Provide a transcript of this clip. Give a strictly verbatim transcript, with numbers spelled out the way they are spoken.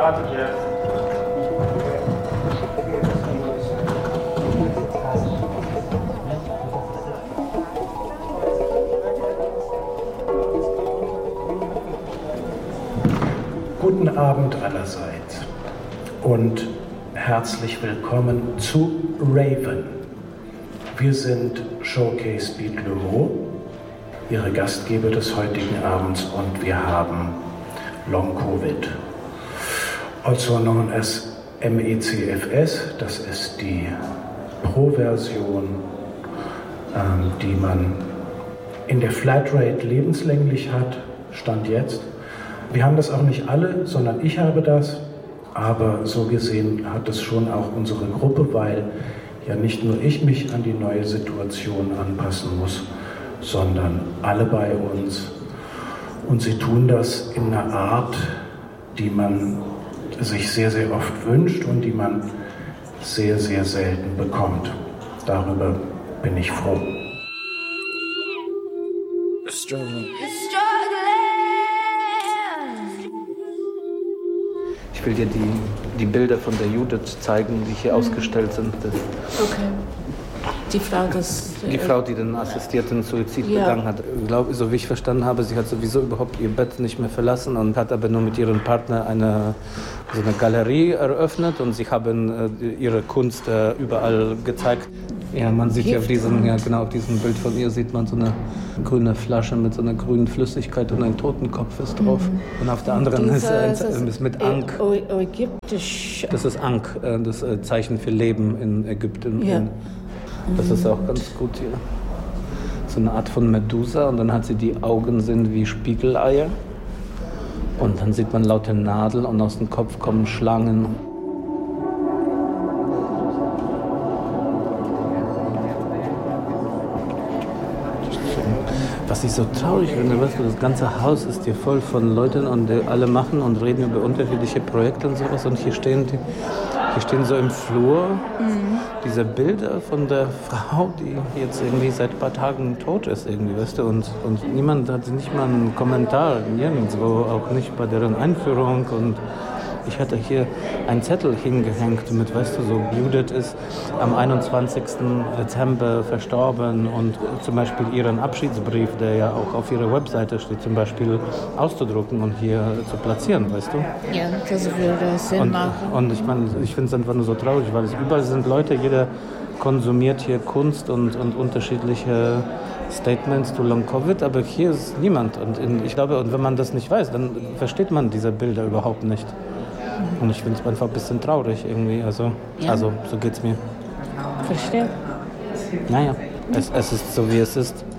startet jetzt. Guten Abend allerseits und herzlich willkommen zu Raven. Wir sind Showcase Beat Le Mans, Ihre Gastgeber des heutigen Abends, und wir haben Long Covid, also known as M E C F S. Das ist die Pro-Version, ähm, die man in der Flatrate lebenslänglich hat, Stand jetzt. Wir haben das auch nicht alle, sondern ich habe das, aber so gesehen hat es schon auch unsere Gruppe, weil ja nicht nur ich mich an die neue Situation anpassen muss, sondern alle bei uns. Und sie tun das in einer Art, die man sich sehr, sehr oft wünscht und die man sehr, sehr selten bekommt. Darüber bin ich froh. Ich will dir die, die Bilder von der Judith zeigen, die hier mhm. ausgestellt sind. Das okay. Die Frau, das, die Frau, die den assistierten Suizid ja. begangen hat. Ich glaube, so wie ich verstanden habe, sie hat sowieso überhaupt ihr Bett nicht mehr verlassen und hat aber nur mit ihrem Partner eine, so eine Galerie eröffnet und sie haben äh, ihre Kunst äh, überall gezeigt. Ja, man sieht ja auf diesem, ja genau, auf diesem Bild von ihr sieht man so eine grüne Flasche mit so einer grünen Flüssigkeit und ein Totenkopf ist drauf. Mhm. Und auf der anderen ist, äh, ist, ist mit Ankh. Ägyptisch. Das ist Ankh, äh, das äh, Zeichen für Leben in Ägypten. Ja. In, das ist auch ganz gut hier. So eine Art von Medusa und dann hat sie die Augen sind wie Spiegeleier. Und dann sieht man lauter Nadeln und aus dem Kopf kommen Schlangen. Was ich so traurig finde, weißt du, das ganze Haus ist hier voll von Leuten und alle machen und reden über unterschiedliche Projekte und sowas und hier stehen, die, hier stehen so im Flur mhm. diese Bilder von der Frau, die jetzt irgendwie seit ein paar Tagen tot ist irgendwie, weißt du, und, und niemand hat nicht mal einen Kommentar, nirgendwo, auch nicht bei deren Einführung und ich hatte hier einen Zettel hingehängt mit, weißt du, so Judith ist am einundzwanzigsten Dezember verstorben und zum Beispiel ihren Abschiedsbrief, der ja auch auf ihrer Webseite steht, zum Beispiel auszudrucken und hier zu platzieren, weißt du? Ja, das würde Sinn und, machen. Und ich meine, ich finde es einfach nur so traurig, weil es überall sind Leute, jeder konsumiert hier Kunst und, und unterschiedliche Statements zu Long Covid, aber hier ist niemand. Und in, ich glaube, und wenn man das nicht weiß, dann versteht man diese Bilder überhaupt nicht. Und ich finde es einfach ein bisschen traurig irgendwie. Also, ja. also so geht's mir. Verstehe. Naja, es, es ist so, wie es ist.